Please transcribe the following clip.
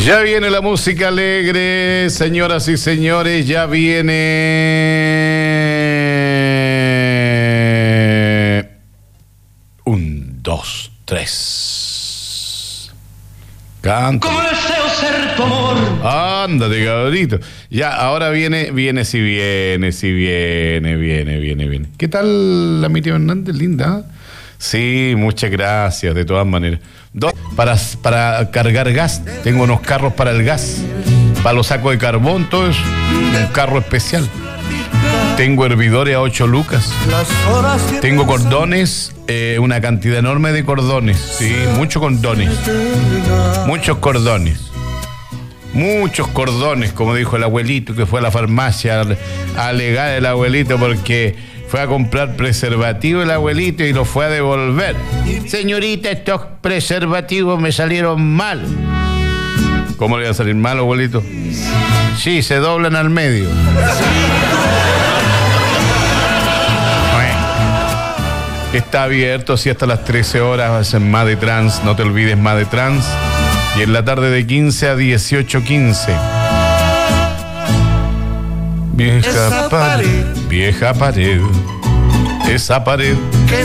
Ya viene la música alegre, señoras y señores, ya viene... 1, 2, 3. Canta. Como deseo ser tu amor. Ándate, cabrito. Ya, ahora viene. ¿Qué tal la Miriam Hernández, linda? Sí, muchas gracias, de todas maneras. Para cargar gas, tengo unos carros para el gas, para los sacos de carbón, todo eso, un carro especial. Tengo hervidores a 8 lucas. Tengo cordones, una cantidad enorme de cordones, sí, muchos cordones. Muchos cordones, como dijo el abuelito, que fue a la farmacia a alegar el abuelito porque fue a comprar preservativo el abuelito y lo fue a devolver. Señorita, estos preservativos me salieron mal. ¿Cómo le va a salir mal, abuelito? Sí, se doblan al medio. Está abierto, sí, hasta las 13 horas en Made Trans. No te olvides, Made Trans. Y en la tarde de 15 a 18:15. Vieja pared, esa pared que